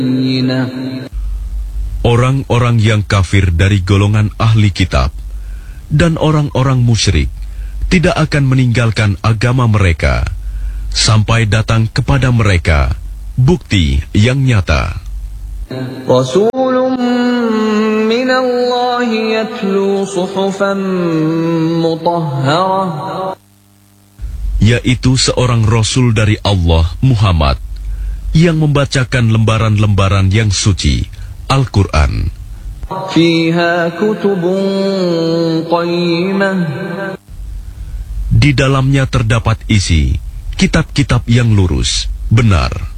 Orang-orang yang kafir dari golongan ahli kitab dan orang-orang musyrik tidak akan meninggalkan agama mereka sampai datang kepada mereka bukti yang nyata. Rasulun minallahi yatlu suhufan mutahharah, yaitu seorang Rasul dari Allah, Muhammad, yang membacakan lembaran-lembaran yang suci, Al-Quran. fiha kutubun qayyimah, Di dalamnya terdapat isi kitab-kitab yang lurus, benar.